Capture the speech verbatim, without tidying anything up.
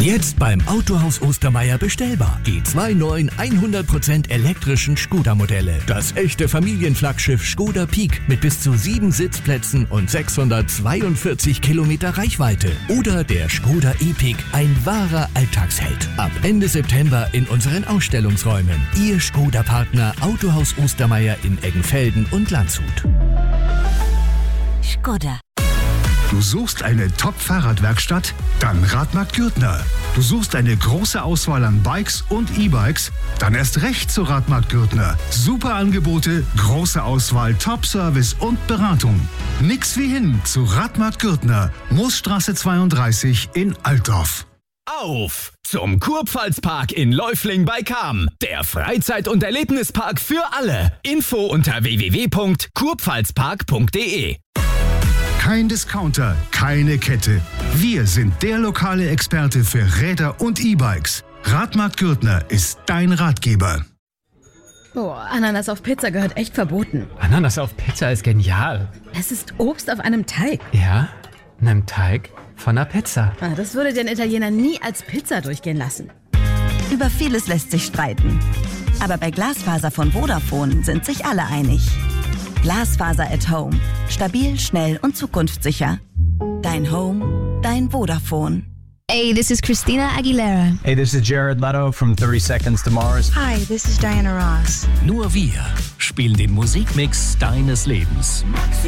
Jetzt beim Autohaus Ostermeier bestellbar. Die zwei neuen hundert Prozent elektrischen Skoda-Modelle. Das echte Familienflaggschiff Skoda Peak mit bis zu sieben Sitzplätzen und sechshundertzweiundvierzig Kilometer Reichweite. Oder der Skoda E-Pick, ein wahrer Alltagsheld. Ab Ende September in unseren Ausstellungsräumen. Ihr Skoda-Partner Autohaus Ostermeier in Eggenfelden und Landshut. Skoda. Du suchst eine Top-Fahrradwerkstatt? Dann Radmarkt Gürtner. Du suchst eine große Auswahl an Bikes und E-Bikes? Dann erst recht zu Radmarkt Gürtner. Super Angebote, große Auswahl, Top-Service und Beratung. Nix wie hin zu Radmarkt Gürtner. Moosstraße zweiunddreißig in Altdorf. Auf zum Kurpfalzpark in Läufling bei Cham. Der Freizeit- und Erlebnispark für alle. Info unter w w w punkt kurpfalzpark punkt d e. Kein Discounter, keine Kette. Wir sind der lokale Experte für Räder und E-Bikes. Radmarkt Gürtner ist dein Ratgeber. Oh, Ananas auf Pizza gehört echt verboten. Ananas auf Pizza ist genial. Es ist Obst auf einem Teig. Ja, einem Teig von einer Pizza. Ah, das würde den Italiener nie als Pizza durchgehen lassen. Über vieles lässt sich streiten. Aber bei Glasfaser von Vodafone sind sich alle einig. Glasfaser at Home. Stabil, schnell und zukunftssicher. Dein Home, dein Vodafone. Hey, this is Christina Aguilera. Hey, this is Jared Leto from thirty Seconds to Mars. Hi, this is Diana Ross. Nur wir spielen den Musikmix deines Lebens.